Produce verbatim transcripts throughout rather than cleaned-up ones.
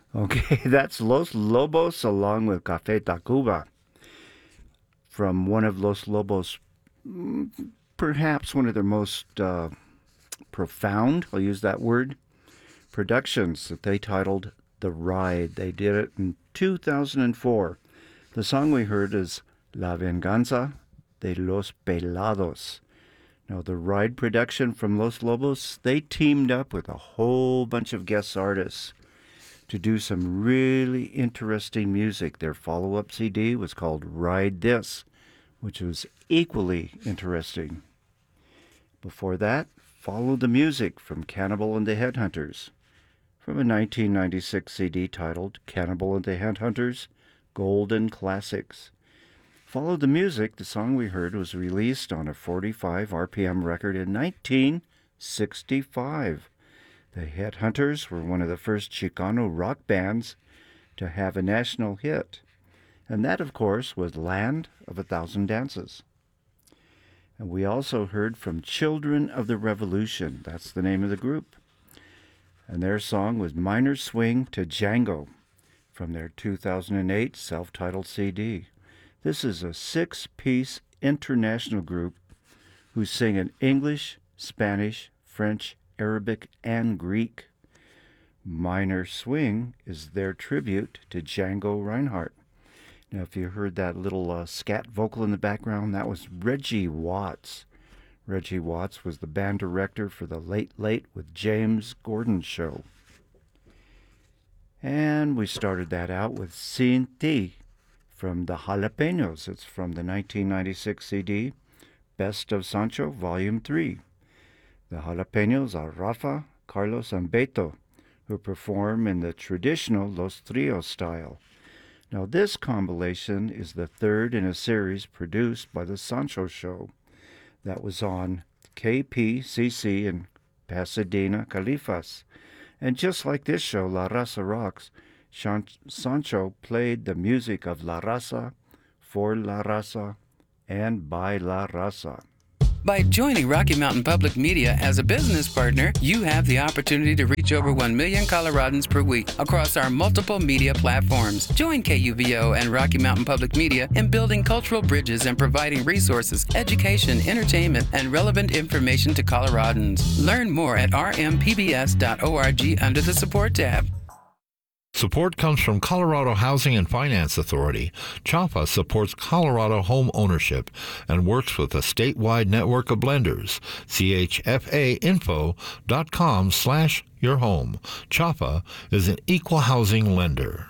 Okay, that's Los Lobos along with Café Tacuba from one of Los Lobos, mm, perhaps one of their most uh, profound, I'll use that word, productions that they titled The Ride. They did it in two thousand four. The song we heard is La Venganza de los Pelados. Now, the Ride production from Los Lobos, they teamed up with a whole bunch of guest artists to do some really interesting music. Their follow-up C D was called Ride This, which was equally interesting. Before that, Follow the Music from Cannibal and the Headhunters, from a nineteen ninety-six C D titled Cannibal and the Headhunters Golden Classics. Follow the Music, the song we heard, was released on a forty-five R P M record in nineteen sixty-five. The Headhunters were one of the first Chicano rock bands to have a national hit, and that, of course, was Land of a Thousand Dances. And we also heard from Children of the Revolution, that's the name of the group, and their song was Minor Swing to Django from their two thousand eight self-titled C D. This is a six-piece international group who sing in English, Spanish, French, Arabic, and Greek. Minor Swing is their tribute to Django Reinhardt. Now, if you heard that little uh, scat vocal in the background, that was Reggie Watts. Reggie Watts was the band director for the Late Late with James Gordon show. And we started that out with Sin Ti from the Jalapenos. It's from the nineteen ninety-six C D, Best of Sancho, Volume three. The Jalapenos are Rafa, Carlos, and Beto, who perform in the traditional Los Trios style. Now, this compilation is the third in a series produced by the Sancho Show that was on K P C C in Pasadena, Califas. And just like this show, La Raza Rocks, Sancho played the music of La Raza, for La Raza, and by La Raza. By joining Rocky Mountain Public Media as a business partner, you have the opportunity to reach over one million Coloradans per week across our multiple media platforms. Join K U V O and Rocky Mountain Public Media in building cultural bridges and providing resources, education, entertainment, and relevant information to Coloradans. Learn more at r m p b s dot org under the Support tab. Support comes from Colorado Housing and Finance Authority. CHAFA supports Colorado home ownership and works with a statewide network of lenders. C H F A info dot com slash your home. CHAFA is an equal housing lender.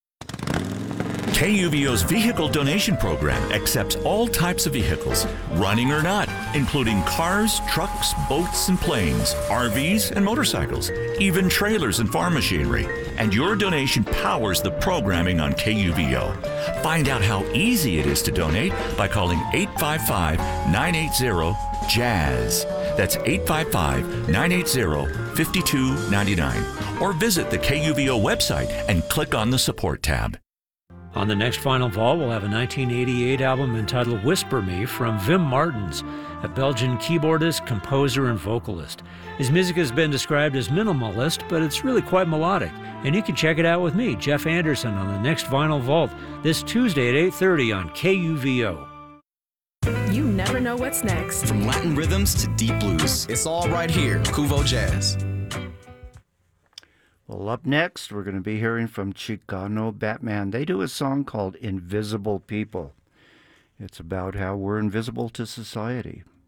K U V O's vehicle donation program accepts all types of vehicles, running or not, including cars, trucks, boats, and planes, R Vs, and motorcycles, even trailers and farm machinery. And your donation powers the programming on K U V O. Find out how easy it is to donate by calling eight five five, nine eight zero, JAZZ. That's eight five five, nine eight zero, five two nine nine. Or visit the K U V O website and click on the Support tab. On the next Final Vault, we'll have a nineteen eighty-eight album entitled Whisper Me from Wim Martens, a Belgian keyboardist, composer, and vocalist. His music has been described as minimalist, but it's really quite melodic. And you can check it out with me, Jeff Anderson, on the next Vinyl Vault this Tuesday at eight thirty on K U V O. You never know what's next. From Latin rhythms to deep blues, it's all right here, Kuvo Jazz. Well, up next, we're going to be hearing from Chicano Batman. They do a song called Invisible People. It's about how we're invisible to society.